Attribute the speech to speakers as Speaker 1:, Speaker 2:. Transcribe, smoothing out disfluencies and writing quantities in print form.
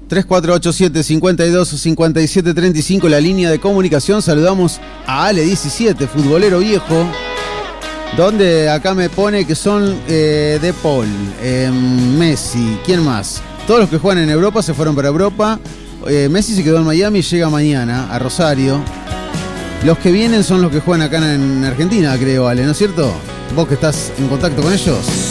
Speaker 1: 3487-525735, la línea de comunicación. Saludamos a Ale17, futbolero viejo, donde acá me pone que son De Paul, Messi, ¿quién más? Todos los que juegan en Europa se fueron para Europa. Messi se quedó en Miami y llega mañana a Rosario. Los que vienen son los que juegan acá en Argentina, creo, Ale, ¿no es cierto? Vos que estás en contacto con ellos.